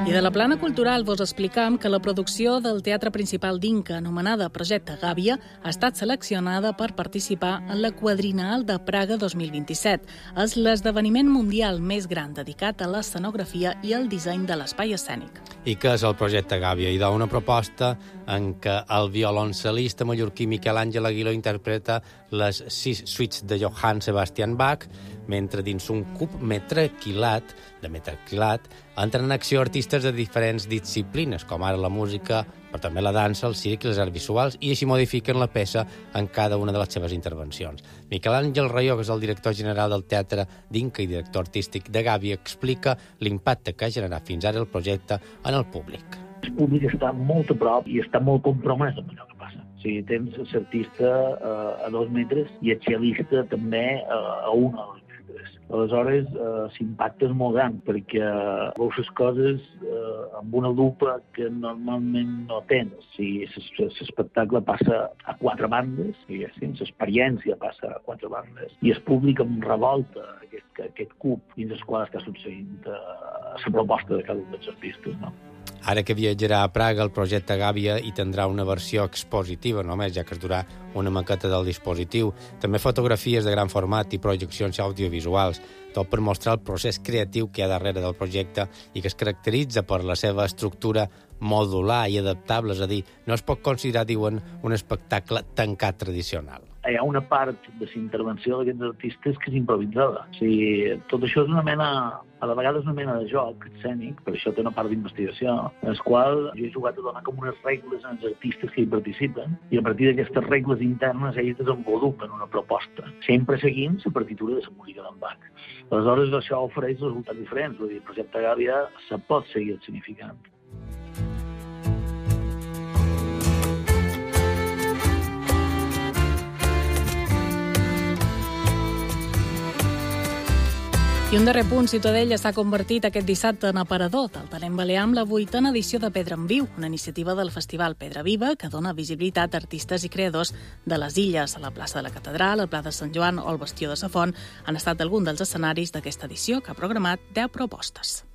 I de la plana cultural vos explicam que la producció del Teatre Principal d'Inca, anomenada Projecte Gàbia, ha estat seleccionada per participar en la Quadriennal de Praga 2027. És l'esdeveniment mundial més gran dedicat a l'escenografia i al disseny de l'espai escènic. I què és el Projecte Gàbia? Hi ha una proposta en què el violoncel·lista mallorquí Miquel Àngel Aguiló interpreta les 6 suites de Johann Sebastian Bach, mentre dins un cub metraquilat entren en acció artistes de diferents disciplines, com ara la música, però també la dansa, el circ i les arts visuals, i així modifiquen la peça en cada una de les seves intervencions. Miquel Àngel Raió, que és el director general del Teatre d'Inca i director artístic de Gàbia, explica l'impacte que ha generat fins ara el projecte en el públic. El públic està molt a prop i està molt compromès amb allò que passa. O sigui, tens l'artista a 2 metres i el xelista també a 1 o 2 metres. Aleshores, l'impacte és molt gran, perquè veus les coses amb una lupa que normalment no tens. O sigui, l'espectacle passa a 4 bandes, l'experiència passa a 4 bandes, i el públic em revolta aquest cub dins el qual està succeint la proposta de cada un dels artistes, no? Ara que viatjarà a Praga, el projecte Gàbia hi tindrà una versió expositiva només, ja que es durà una maqueta del dispositiu. També fotografies de gran format i projeccions audiovisuals, tot per mostrar el procés creatiu que hi ha darrere del projecte i que es caracteritza per la seva estructura modular i adaptable, és a dir, no es pot considerar, diuen, un espectacle tancat tradicional. Hi ha una part de la intervenció d'aquests artistes que és improvisada. O sigui, tot això és una mena, a la vegada és una mena de joc escènic, per això té una part d'investigació, en el qual jo he jugat a donar com unes regles als artistes que hi participen, i a partir d'aquestes regles internes ells desenvolupen una proposta, sempre seguint la partitura de la música d'en Bach. Aleshores, això ofereix resultats diferents. Vull dir, el projecte Gàbia se pot seguir significant. I un darrer punt, Ciutadella s'ha convertit aquest dissabte en aparador del talent balear amb la 8a edició de Pedra en Viu, una iniciativa del Festival Pedra Viva que dona visibilitat a artistes i creadors de les illes. A la plaça de la Catedral, al Pla de Sant Joan o al Bastió de sa Font han estat alguns dels escenaris d'aquesta edició, que ha programat 10 propostes.